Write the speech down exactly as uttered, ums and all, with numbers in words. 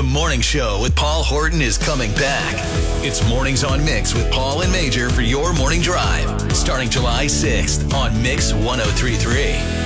Morning Show with Paul Horton is coming back. It's Mornings on Mix with Paul and Major for your morning drive. Starting July sixth on Mix one oh three point three.